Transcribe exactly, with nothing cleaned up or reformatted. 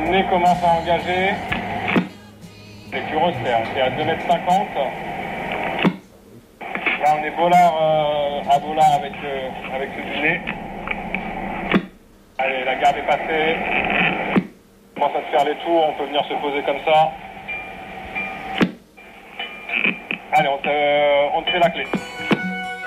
nez commence à engager. C'est plus resserre, c'est à deux mètres cinquante. Là on est bolard euh, à bolard avec, euh, avec ce du nez. Allez, la garde est passée. On commence à se faire les tours, on peut venir se poser comme ça. Allez, on te, on te fait la clé.